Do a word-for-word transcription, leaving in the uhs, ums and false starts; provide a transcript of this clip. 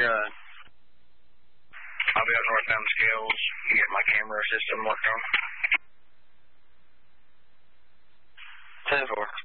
done. I'll be up northbound scales. You get my camera system worked on. ten four.